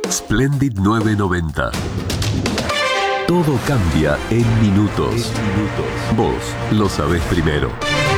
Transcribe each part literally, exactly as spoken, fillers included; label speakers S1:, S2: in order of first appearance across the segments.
S1: Splendid nueve noventa. Todo cambia en minutos. En minutos. Vos lo sabés primero.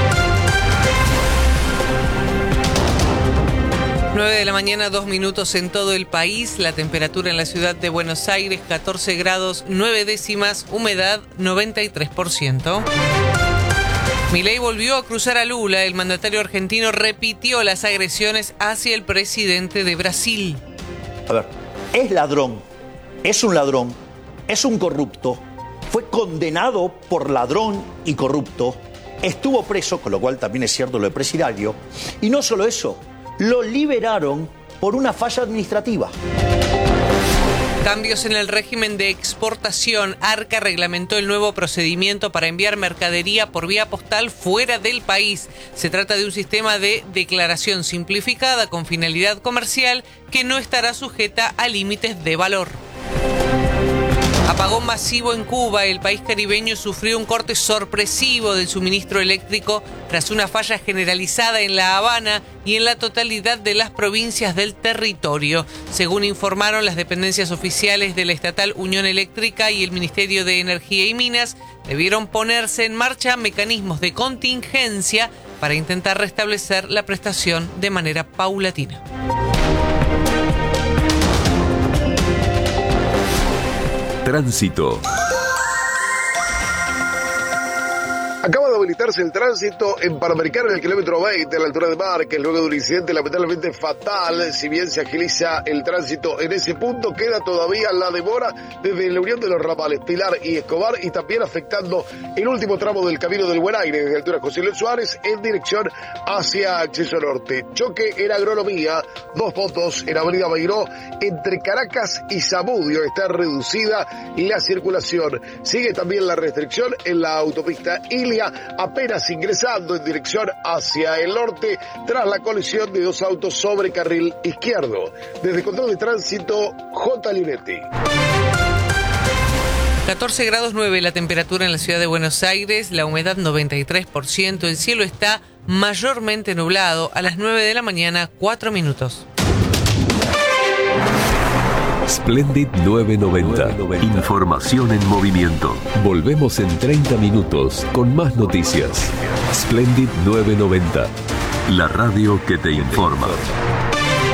S2: nueve de la mañana, dos minutos en todo el país. La temperatura en la ciudad de Buenos Aires, catorce grados, nueve décimas, humedad noventa y tres por ciento. Milei volvió a cruzar a Lula. El mandatario argentino repitió las agresiones hacia el presidente de Brasil.
S3: A ver, es ladrón, es un ladrón, es un corrupto, fue condenado por ladrón y corrupto, estuvo preso, con lo cual también es cierto lo de Presidio, y no solo eso, lo liberaron por una falla administrativa.
S2: Cambios en el régimen de exportación. Arca reglamentó el nuevo procedimiento para enviar mercadería por vía postal fuera del país. Se trata de un sistema de declaración simplificada con finalidad comercial que no estará sujeta a límites de valor. Apagón masivo en Cuba. El país caribeño sufrió un corte sorpresivo del suministro eléctrico tras una falla generalizada en La Habana y en la totalidad de las provincias del territorio. Según informaron las dependencias oficiales de la estatal Unión Eléctrica y el Ministerio de Energía y Minas, debieron ponerse en marcha mecanismos de contingencia para intentar restablecer la prestación de manera paulatina.
S1: Tránsito.
S4: Acaba de habilitarse el tránsito en Panamericana en el kilómetro veinte, a la altura de Márquez, luego de un incidente lamentablemente fatal. Si bien se agiliza el tránsito en ese punto, queda todavía la demora desde la unión de los ramales Pilar y Escobar y también afectando el último tramo del Camino del Buen Aire, desde la altura José Luis Suárez en dirección hacia Acceso Norte. Choque en Agronomía, dos puntos en Avenida Bairó, entre Caracas y Zamudio. Está reducida la circulación. Sigue también la restricción en la autopista Ilia, apenas ingresando en dirección hacia el norte tras la colisión de dos autos sobre carril izquierdo. Desde Control de Tránsito, J. Linetti.
S2: catorce grados nueve la temperatura en la ciudad de Buenos Aires, la humedad noventa y tres por ciento, el cielo está mayormente nublado. A las nueve de la mañana, cuatro minutos.
S1: Splendid nueve noventa. Información en movimiento. Volvemos en treinta minutos con más noticias. Splendid nueve noventa. La radio que te informa.